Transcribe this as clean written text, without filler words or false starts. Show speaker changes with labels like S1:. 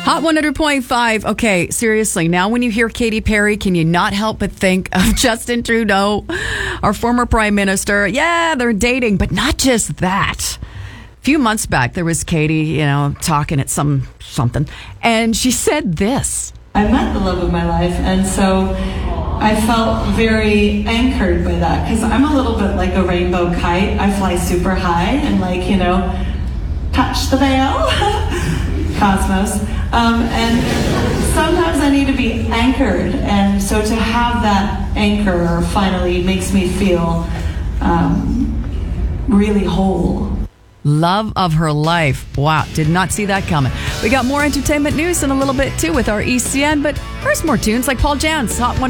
S1: Hot 100.5. Okay, seriously, now when you hear Katy Perry, can you not help but think of Justin Trudeau, our former prime minister? Yeah, they're dating, but not just that. A few months back, there was Katy, talking at something, and she said this.
S2: I met the love of my life, and so I felt very anchored by that, because I'm a little bit like a rainbow kite. I fly super high and touch the veil, cosmos. And sometimes I need to be anchored, and so to have that anchor finally makes me feel really whole.
S1: Love of her life. Wow, did not see that coming. We got more entertainment news in a little bit too with our ECN, but first more tunes like Paul Jan's Hot 100.